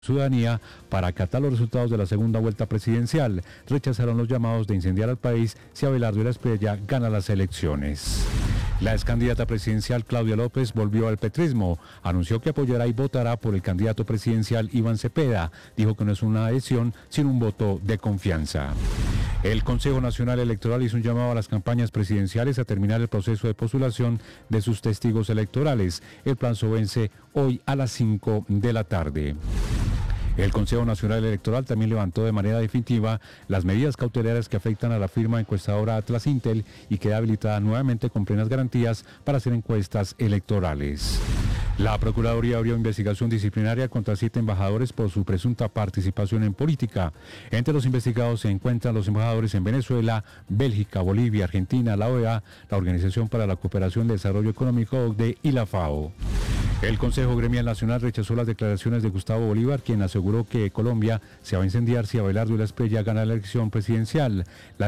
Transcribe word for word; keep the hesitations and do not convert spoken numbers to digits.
ciudadanía para acatar los resultados de la segunda vuelta presidencial. Rechazaron los llamados de incendiar al país si Abelardo Espriella gana las elecciones. La ex candidata presidencial Claudia López volvió al petrismo. Anunció que apoyará y votará por el candidato presidencial Iván Cepeda. Dijo que no es una adhesión, sino un voto de confianza. El Consejo Nacional Electoral hizo un llamado a las campañas presidenciales a terminar el proceso de postulación de sus testigos electorales. El plazo vence hoy a las cinco de la tarde. El Consejo Nacional Electoral también levantó de manera definitiva las medidas cautelares que afectan a la firma encuestadora Atlas Intel y queda habilitada nuevamente con plenas garantías para hacer encuestas electorales. La Procuraduría abrió investigación disciplinaria contra siete embajadores por su presunta participación en política. Entre los investigados se encuentran los embajadores en Venezuela, Bélgica, Bolivia, Argentina, la O E A, la Organización para la Cooperación y Desarrollo Económico O C D E y la FAO. El Consejo Gremial Nacional rechazó las declaraciones de Gustavo Bolívar, quien aseguró que Colombia se va a incendiar si Abelardo Espriella gana la elección presidencial. La